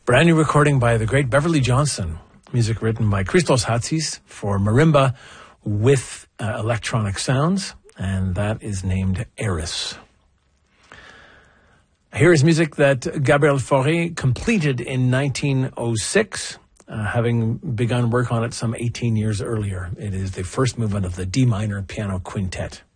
Brand new recording by the great Beverly Johnson. Music written by Christos Hatsis for marimba with electronic sounds, and that is named Eris. Here is music that Gabriel Fauré completed in 1906, having begun work on it some 18 years earlier. It is the first movement of the D minor piano quintet.